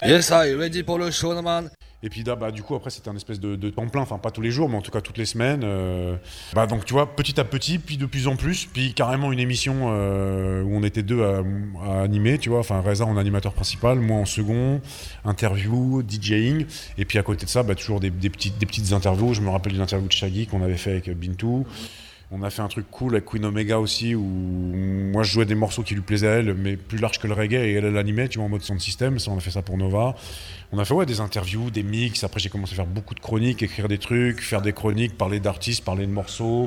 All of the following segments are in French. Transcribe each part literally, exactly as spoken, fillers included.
Yes, I ready pour le show, man. Et puis là, bah, du coup, après, c'était un espèce de, de temps plein, enfin pas tous les jours, mais en tout cas toutes les semaines. Euh... Bah, donc, tu vois, petit à petit, puis de plus en plus, puis carrément une émission euh, où on était deux à, à animer, tu vois. Enfin, Reza en animateur principal, moi en second, interview, DJing. Et puis à côté de ça, bah, toujours des, des, petites, des petites interviews. Je me rappelle d'une interview de Shaggy qu'on avait fait avec Bintou. On a fait un truc cool avec Queen Omega aussi, où moi je jouais des morceaux qui lui plaisaient à elle, mais plus large que le reggae, et elle, elle animait, tu vois, en mode sound system. Ça, on a fait ça pour Nova. On a fait ouais, des interviews, des mix. Après, j'ai commencé à faire beaucoup de chroniques, écrire des trucs, faire des chroniques, parler d'artistes, parler de morceaux,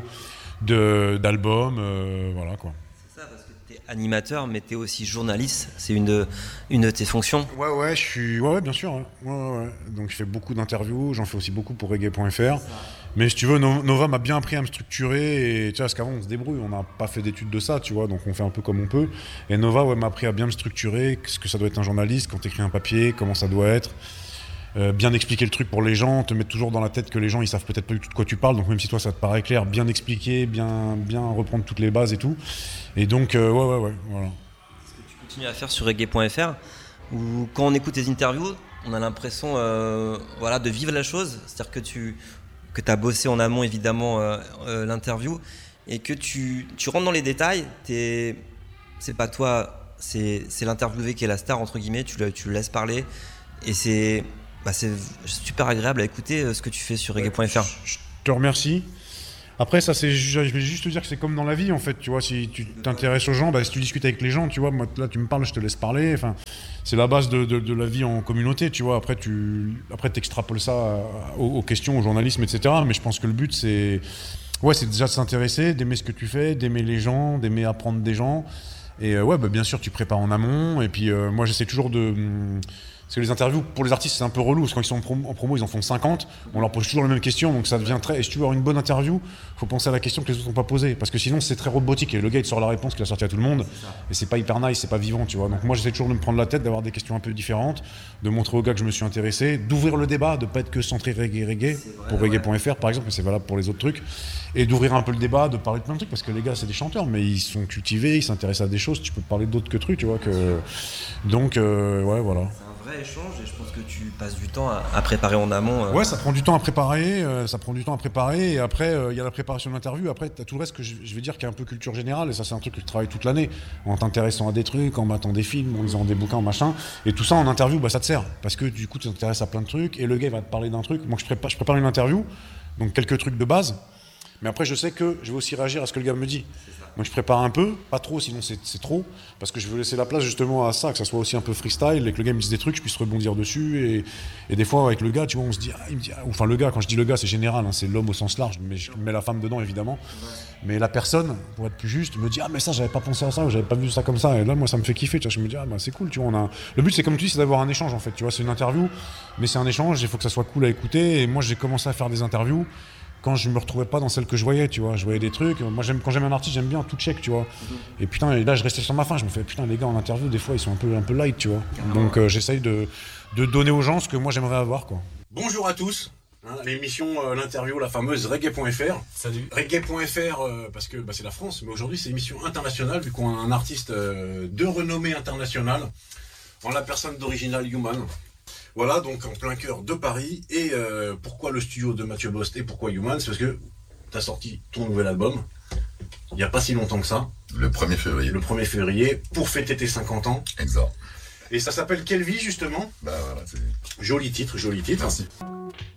de, d'albums, euh, voilà quoi. C'est ça, parce que t'es animateur, mais t'es aussi journaliste. C'est une de, une de tes fonctions. Ouais, ouais, je suis. Ouais, ouais, bien sûr. Ouais. Ouais, ouais, ouais. Donc, je fais beaucoup d'interviews. J'en fais aussi beaucoup pour reggae point f r. Mais si tu veux, Nova m'a bien appris à me structurer. Et tu vois, parce qu'avant, on se débrouille. On n'a pas fait d'études de ça, tu vois. Donc, on fait un peu comme on peut. Et Nova, ouais, m'a appris à bien me structurer. Ce que ça doit être un journaliste, quand tu écris un papier, comment ça doit être. Euh, bien expliquer le truc pour les gens, te mettre toujours dans la tête que les gens ils savent peut-être pas du tout de quoi tu parles, donc même si toi ça te paraît clair, bien expliquer, bien, bien reprendre toutes les bases et tout. Et donc, euh, ouais, ouais, ouais, voilà. Ce que tu continues à faire sur reggae point f r, où quand on écoute tes interviews, on a l'impression euh, voilà, de vivre la chose, c'est-à-dire que tu que as bossé en amont évidemment euh, euh, l'interview, et que tu, tu rentres dans les détails, t'es, c'est pas toi, c'est, c'est l'interviewé qui est la star, entre guillemets, tu le, tu le laisses parler, et c'est... Bah c'est super agréable à écouter ce que tu fais sur reggae point f r. Je te remercie. Après, ça, c'est, je vais juste te dire que c'est comme dans la vie, en fait. Tu vois, si tu t'intéresses aux gens, bah, si tu discutes avec les gens, tu vois, moi, là, tu me parles, je te laisse parler. Enfin, c'est la base de, de, de la vie en communauté, tu vois. Après, tu après, t'extrapoles ça aux, aux questions, au journalisme, et cetera. Mais je pense que le but, c'est, ouais, c'est déjà de s'intéresser, d'aimer ce que tu fais, d'aimer les gens, d'aimer apprendre des gens. Et euh, ouais, bah, bien sûr, tu prépares en amont. Et puis, euh, moi, j'essaie toujours de... Hum, Parce que les interviews, pour les artistes, c'est un peu relou. Parce que quand ils sont en promo, en promo, ils en font cinquante. On leur pose toujours les mêmes questions. Donc ça devient très... Et si tu veux avoir une bonne interview, il faut penser à la question que les autres n'ont pas posée. Parce que sinon, c'est très robotique. Et le gars, il te sort la réponse qu'il a sortie à tout le monde. Et c'est pas hyper nice, c'est pas vivant, tu vois. Donc moi, j'essaie toujours de me prendre la tête, d'avoir des questions un peu différentes, de montrer aux gars que je me suis intéressé, d'ouvrir le débat, de pas être que centré reggae, reggae, pour reggae point f r par exemple, mais c'est valable pour les autres trucs. Et d'ouvrir un peu le débat, de parler de plein de trucs. Parce que les gars, c'est des chanteurs, mais ils sont cultivés, ils s'intéressent à des choses. Tu peux parler d'autres que trucs, tu vois. Que... Donc, euh, ouais, voilà. Vrai échange, et je pense que tu passes du temps à, à préparer en amont. Euh... Ouais, ça prend du temps à préparer, euh, ça prend du temps à préparer, et après il euh, y a la préparation de l'interview, après tu as tout le reste que je, je vais dire qui est un peu culture générale, et ça c'est un truc que je travaille toute l'année, en t'intéressant à des trucs, en matant des films, en lisant des bouquins, en machin, et tout ça en interview, bah ça te sert, parce que du coup tu t'intéresses à plein de trucs, et le gars il va te parler d'un truc. Moi je prépare, je prépare une interview, donc quelques trucs de base, mais après je sais que je vais aussi réagir à ce que le gars me dit. Donc je prépare un peu, pas trop, sinon c'est, c'est trop, parce que je veux laisser la place justement à ça, que ça soit aussi un peu freestyle, et que le gars me dise des trucs, je puisse rebondir dessus, et, et des fois avec le gars, tu vois, on se dit, ah, il me dit, ah, enfin le gars, quand je dis le gars, c'est général, hein, c'est l'homme au sens large, mais je mets la femme dedans évidemment, mais la personne, pour être plus juste, me dit, ah mais ça, j'avais pas pensé à ça, ou j'avais pas vu ça comme ça, et là moi ça me fait kiffer, tu vois, je me dis, ah bah c'est cool, tu vois, on a... Le but c'est comme tu dis, c'est d'avoir un échange en fait, tu vois, c'est une interview, mais c'est un échange, il faut que ça soit cool à écouter, et moi j'ai commencé à faire des interviews quand je me retrouvais pas dans celle que je voyais, tu vois, je voyais des trucs. Moi, j'aime, quand j'aime un artiste, j'aime bien tout check, tu vois. Mm-hmm. Et putain, et là, je restais sur ma faim. Je me fais, putain, les gars en interview, des fois, ils sont un peu, un peu light, tu vois. Donc, euh, j'essaye de, de donner aux gens ce que moi j'aimerais avoir, quoi. Bonjour à tous. Hein, l'émission, euh, l'interview, la fameuse reggae point f r. Salut. reggae point f r, euh, parce que bah, c'est la France, mais aujourd'hui, c'est une émission internationale, vu qu'on a un artiste euh, de renommée internationale, en la personne d'Original Human. Voilà, donc en plein cœur de Paris. Et euh, pourquoi le studio de Mathieu Bost et pourquoi Human? C'est parce que tu as sorti ton nouvel album il n'y a pas si longtemps que ça. Le premier février. Le premier février, pour fêter tes cinquante ans. Exact. Et ça s'appelle Quelle vie, justement? Bah voilà, c'est... Joli titre, joli titre. Merci.